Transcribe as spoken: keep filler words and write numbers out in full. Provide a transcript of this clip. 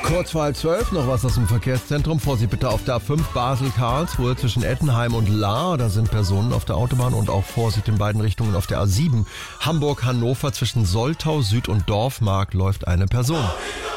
Kurz vor halb zwölf noch was aus dem Verkehrszentrum. Vorsicht bitte auf der A fünf Basel-Karlsruhe zwischen Ettenheim und Lahr. Da sind Personen auf der Autobahn und auch Vorsicht in beiden Richtungen auf der A sieben. Hamburg-Hannover zwischen Soltau Süd und Dorfmark läuft eine Person.